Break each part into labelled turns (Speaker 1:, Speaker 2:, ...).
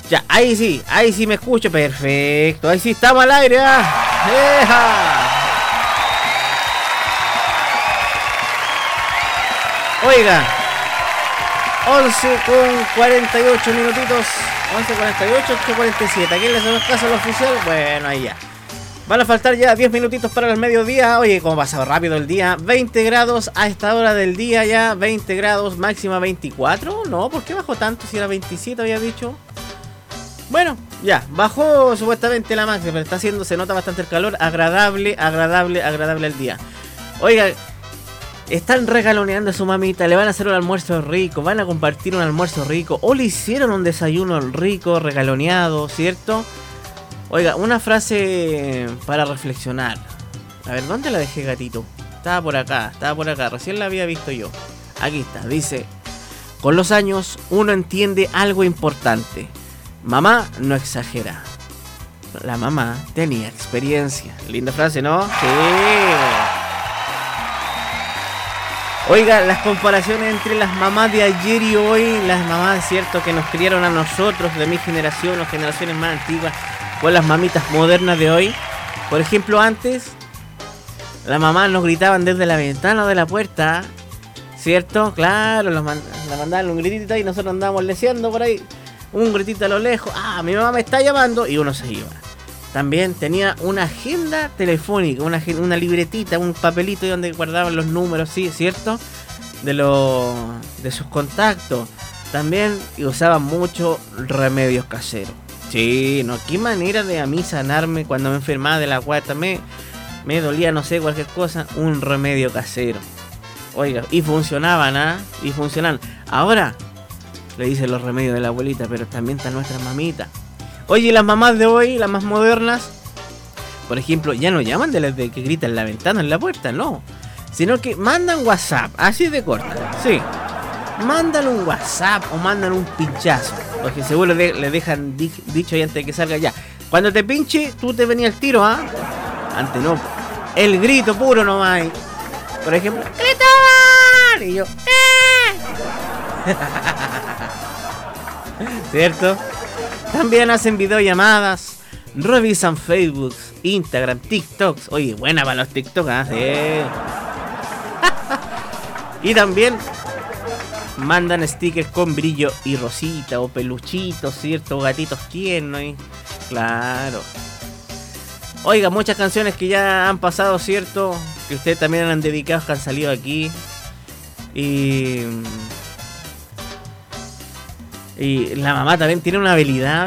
Speaker 1: Ya, ahí sí me escucho, perfecto. Ahí sí estamos al aire, ¡eja! Oiga, 11:48 minutitos. 11:48, 8:47. ¿A quién le hacemos caso al oficial? Bueno, ahí ya. Van a faltar ya 10 minutitos para el mediodía. Oye, cómo ha pasado rápido el día. 20 grados a esta hora del día ya. 20 grados, máxima 24. No, ¿por qué bajó tanto? Si era 27 había dicho. Bueno, ya, bajó supuestamente la máxima, pero está haciendo, se nota bastante el calor. Agradable el día. Oiga, están regaloneando a su mamita, le van a hacer un almuerzo rico, van a compartir un almuerzo rico, o le hicieron un desayuno rico, regaloneado, ¿cierto? Oiga, una frase para reflexionar. A ver, ¿dónde la dejé, gatito? Estaba por acá, recién la había visto yo. Aquí está, dice: con los años uno entiende algo importante. Mamá no exagera. La mamá tenía experiencia. Linda frase, ¿no? Sí. Oiga, las comparaciones entre las mamás de ayer y hoy, las mamás, cierto, que nos criaron a nosotros, de mi generación o generaciones más antiguas, con las mamitas modernas de hoy. Por ejemplo, antes, las mamás nos gritaban desde la ventana o de la puerta, ¿cierto? Claro, la mandaban un gritito y nosotros andábamos leseando por ahí. Un gritito a lo lejos, mi mamá me está llamando, y uno se iba. También tenía una agenda telefónica, una libretita, un papelito donde guardaban los números, sí, ¿cierto? De sus contactos. También usaban mucho remedios caseros. Sí, no, qué manera de a mí sanarme cuando me enfermaba de la guata, me dolía, no sé, cualquier cosa, un remedio casero. Oiga, y funcionaban, y funcionan. Ahora le dicen los remedios de la abuelita, pero también están nuestras mamitas. Oye, las mamás de hoy, las más modernas, por ejemplo, ya no llaman de que gritan en la ventana, en la puerta, no. Sino que mandan WhatsApp, así de corta, sí. Mandan un WhatsApp o mandan un pinchazo, porque seguro le dejan dicho ahí antes de que salga ya. Cuando te pinche, tú te venías al tiro, Antes no. El grito puro nomás. Por ejemplo, ¡Cristóbal! Y yo, ¿cierto? También hacen videollamadas, revisan Facebook, Instagram, TikToks. Oye, buena para los TikToks, Y también mandan stickers con brillo y rosita o peluchitos, ¿cierto? Gatitos tiernos, claro. Oiga, muchas canciones que ya han pasado, ¿cierto? Que ustedes también han dedicado, que han salido aquí. Y la mamá también tiene una habilidad,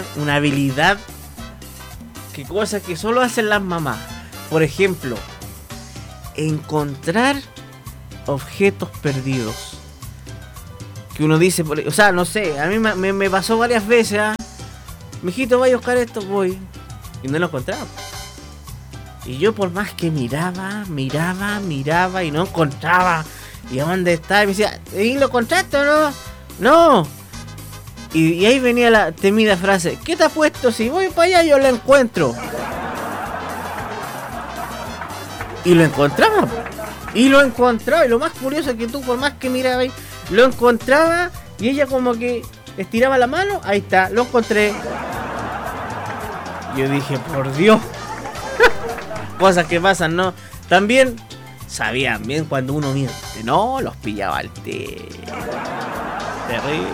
Speaker 1: que cosas que solo hacen las mamás. Por ejemplo, encontrar objetos perdidos. Que uno dice, o sea, no sé, a mí me pasó varias veces, mijito, vaya a buscar esto, voy. Y no lo encontraba. Y yo por más que miraba y no encontraba. ¿Y a dónde está? Y me decía, ¿y lo encontraste o no? No. Y ahí venía la temida frase: ¿qué te has puesto? Si voy para allá yo lo encuentro. Y lo encontraba. Y lo más curioso es que tú, por más que mirabas, lo encontraba. Y ella como que estiraba la mano. Ahí está, lo encontré. Yo dije, por Dios. Cosas que pasan, ¿no? También sabían bien cuando uno miente. No, los pillaba al té. Terrible.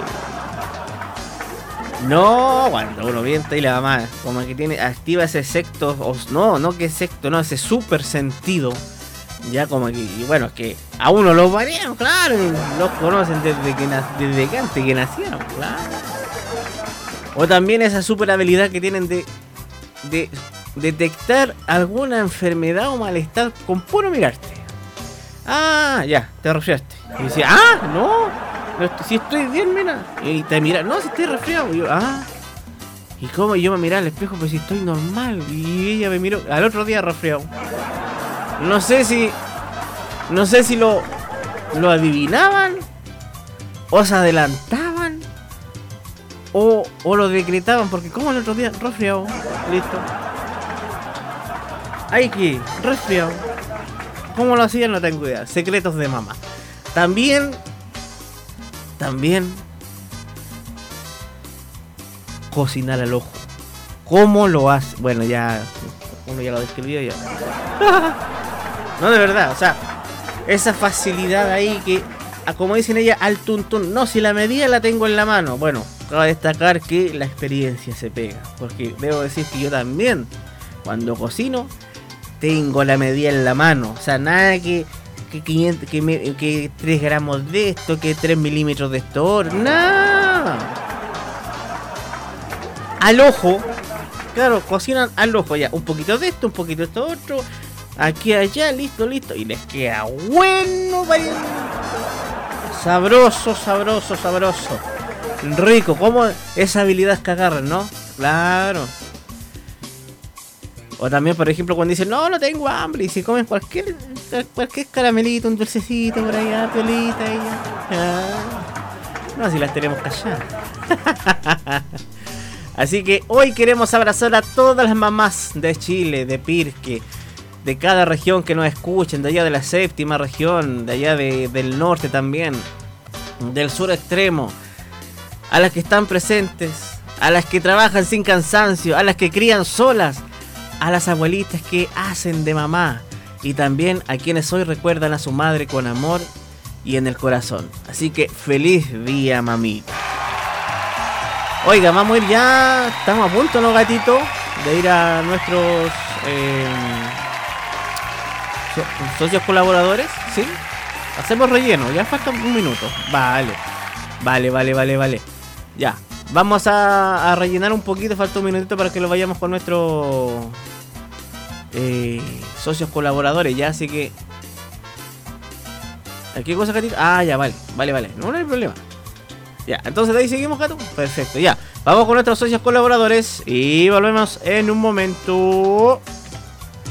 Speaker 1: No, cuando uno miente y la mamá como que tiene, activa ese sexto, ese super sentido. Ya como que, y bueno, es que a uno los variaron, claro, los conocen desde antes que nacieron, claro. O también esa super habilidad que tienen de detectar alguna enfermedad o malestar con puro mirarte. Ya, te resfriaste. Y decía, no, si estoy bien, mira. Y te mira, no, si estoy resfriado. Y yo, y como yo me miraba al espejo, pues si estoy normal. Y ella me miró al otro día resfriado. No sé si lo adivinaban, o se adelantaban, o lo decretaban, porque como el otro día resfriado, listo. Hay que resfriado. ¿Cómo lo hacían? No tengo idea. Secretos de mamá. También cocinar al ojo. ¿Cómo lo hace? Bueno, ya uno ya lo describió ya. No, de verdad, o sea, esa facilidad ahí que, como dicen ella, al tuntún. No, si la medida la tengo en la mano. Bueno, cabe destacar que la experiencia se pega, porque debo decir que yo también, cuando cocino, tengo la medida en la mano. O sea, nada que 3 gramos de esto, que 3 milímetros de esto, nada. Al ojo, claro, cocinan al ojo ya. Un poquito de esto, un poquito de esto otro. Aquí, allá, listo. Y les queda bueno, sabroso. Rico, como esa habilidad que agarran, ¿no? Claro. O también, por ejemplo, cuando dicen, no tengo hambre. Y si comen cualquier caramelito, un dulcecito por allá, piolita y ya. No, si las tenemos calladas. Así que hoy queremos abrazar a todas las mamás de Chile, de Pirque, de cada región que nos escuchen, de allá de la séptima región, de allá del norte también, del sur extremo, a las que están presentes, a las que trabajan sin cansancio, a las que crían solas, a las abuelitas que hacen de mamá y también a quienes hoy recuerdan a su madre con amor y en el corazón. Así que feliz día, mamita. Oiga, vamos a ir ya, estamos a punto, ¿no, gatito? De ir a nuestros socios colaboradores, ¿sí? Hacemos relleno, ya falta un minuto. Vale. Ya, vamos a rellenar un poquito, falta un minutito para que lo vayamos con nuestros socios colaboradores, ya, así que... ¿Qué cosa, gatito? Ah, ya, vale, no hay problema. Ya, entonces de ahí seguimos, gato. Perfecto, ya. Vamos con nuestros socios colaboradores y volvemos en un momento.